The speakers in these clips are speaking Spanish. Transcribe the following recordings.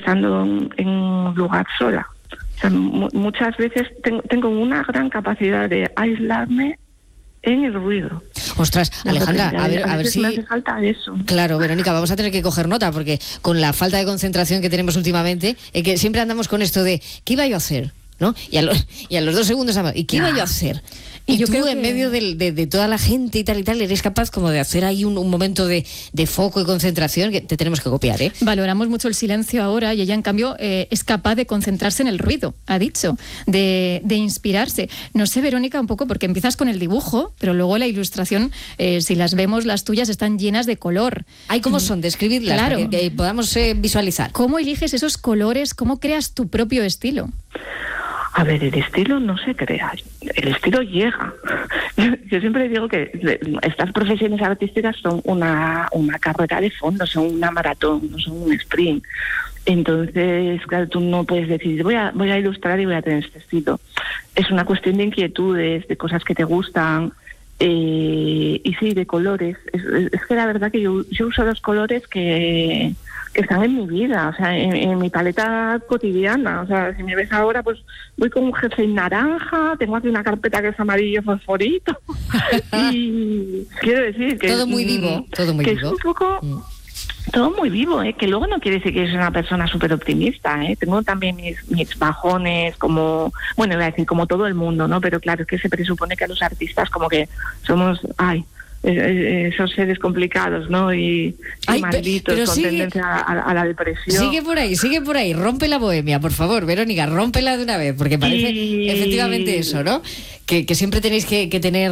estando en un lugar sola. O sea, muchas veces tengo una gran capacidad de aislarme en el ruido. Ostras, Alejandra, a ver si... me hace falta eso. Claro, Verónica, vamos a tener que coger nota, porque con la falta de concentración que tenemos últimamente, que siempre andamos con esto de, ¿qué iba yo a hacer? ¿No? Y a los 2 segundos, ¿y qué iba yo a hacer? Y yo tú, en medio de toda la gente y tal, eres capaz como de hacer ahí un momento de foco y concentración que te tenemos que copiar, ¿eh? Valoramos mucho el silencio ahora y ella, en cambio, es capaz de concentrarse en el ruido, ha dicho, de inspirarse. No sé, Verónica, un poco, porque empiezas con el dibujo, pero luego la ilustración, si las vemos, las tuyas están llenas de color. Ay, ¿cómo son? Describidlas, claro, para que podamos visualizar. ¿Cómo eliges esos colores? ¿Cómo creas tu propio estilo? A ver, el estilo no se crea, el estilo llega. Yo siempre digo que estas profesiones artísticas son una carrera de fondo, son una maratón, no son un sprint. Entonces, claro, tú no puedes decir, voy a ilustrar y voy a tener este estilo. Es una cuestión de inquietudes, de cosas que te gustan, y sí, de colores. Es que la verdad que yo uso los colores que están en mi vida, o sea, en mi paleta cotidiana. O sea, si me ves ahora, pues voy con un jersey naranja, tengo aquí una carpeta que es amarillo fosforito, y quiero decir que... Todo muy vivo, todo muy vivo. Es un poco... Todo muy vivo, que luego no quiere decir que soy una persona súper optimista, Tengo también mis bajones, como, bueno, iba a decir como todo el mundo, ¿no? Pero claro, es que se presupone que a los artistas como que somos, esos seres complicados, ¿no? Y malditos, pero con tendencia a la depresión. Sigue por ahí, rompe la bohemia, por favor, Verónica, rómpela de una vez, porque parece efectivamente eso, ¿no? Que siempre tenéis que tener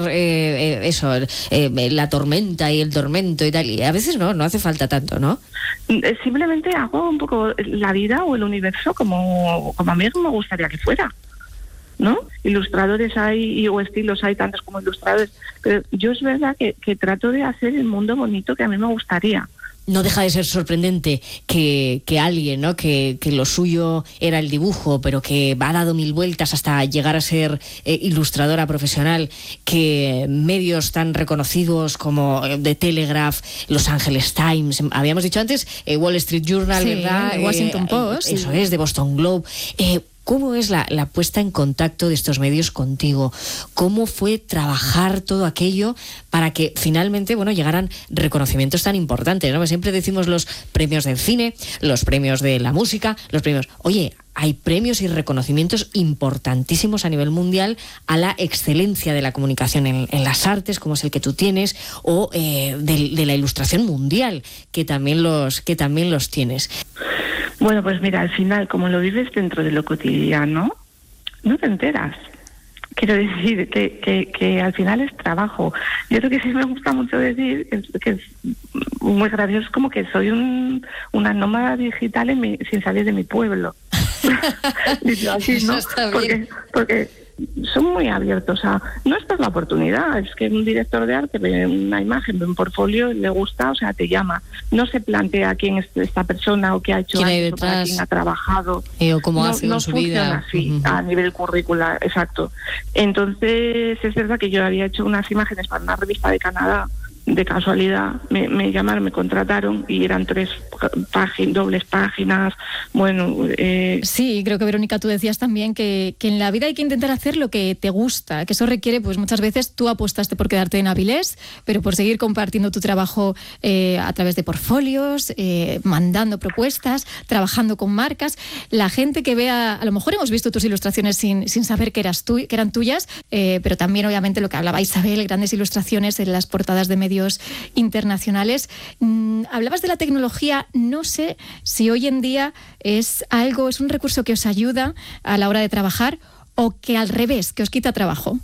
la tormenta y el tormento y tal, y a veces no hace falta tanto, ¿no? Simplemente hago un poco la vida o el universo como a mí me gustaría que fuera, ¿no? Ilustradores hay o estilos hay tantos como ilustradores, pero yo es verdad que trato de hacer el mundo bonito que a mí me gustaría. No deja de ser sorprendente que alguien, ¿no? Que lo suyo era el dibujo, pero que ha dado 1000 vueltas hasta llegar a ser ilustradora profesional, que medios tan reconocidos como The Telegraph, Los Angeles Times, habíamos dicho antes, Wall Street Journal, sí, ¿verdad? Washington Post. Eso es, de Boston Globe. ¿Cómo es la puesta en contacto de estos medios contigo? ¿Cómo fue trabajar todo aquello para que finalmente, llegaran reconocimientos tan importantes, ¿no? Siempre decimos los premios del cine, los premios de la música, los premios... Oye, hay premios y reconocimientos importantísimos a nivel mundial a la excelencia de la comunicación en las artes, como es el que tú tienes, o de la ilustración mundial, que también los tienes. Bueno, pues mira, al final, como lo vives dentro de lo cotidiano, no te enteras. Quiero decir que al final es trabajo. Yo creo que sí me gusta mucho decir que es muy gracioso, como que soy una nómada digital sin salir de mi pueblo. Digo así, ¿no? Porque son muy abiertos a... No, esta es la oportunidad, es que un director de arte ve una imagen, ve un portfolio, le gusta, o sea, te llama. No se plantea quién es esta persona o qué ha hecho antes, o para quién ha trabajado. O cómo ha sido su vida. Así, a nivel curricular, exacto. Entonces, es verdad que yo había hecho unas imágenes para una revista de Canadá, de casualidad, me llamaron, me contrataron y eran 3 dobles páginas, Sí, creo que Verónica, tú decías también que en la vida hay que intentar hacer lo que te gusta, que eso requiere, pues muchas veces tú apostaste por quedarte en Avilés, pero por seguir compartiendo tu trabajo a través de portfolios, mandando propuestas, trabajando con marcas. La gente que vea, a lo mejor hemos visto tus ilustraciones sin saber que eran tuyas, pero también obviamente lo que hablaba Isabel, grandes ilustraciones en las portadas de medios internacionales. Hablabas de la tecnología, no sé si hoy en día es un recurso que os ayuda a la hora de trabajar o que al revés, que os quita trabajo.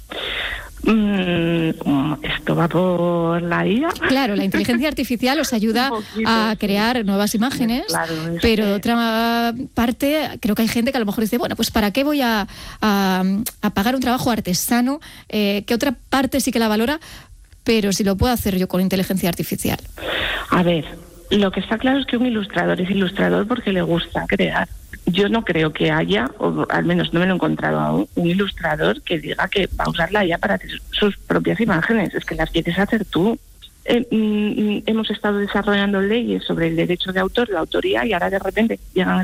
Esto va por la IA. Claro, la inteligencia artificial os ayuda a crear nuevas imágenes, claro, pero de otra parte creo que hay gente que a lo mejor dice, bueno, pues ¿para qué voy a pagar un trabajo artesano que otra parte sí que la valora, pero si lo puedo hacer yo con inteligencia artificial? A ver, lo que está claro es que un ilustrador es ilustrador porque le gusta crear. Yo no creo que haya, o al menos no me lo he encontrado aún, un ilustrador que diga que va a usarla ya para hacer sus propias imágenes. Es que las quieres hacer tú. Hemos estado desarrollando leyes sobre el derecho de autor, la autoría, y ahora de repente llegan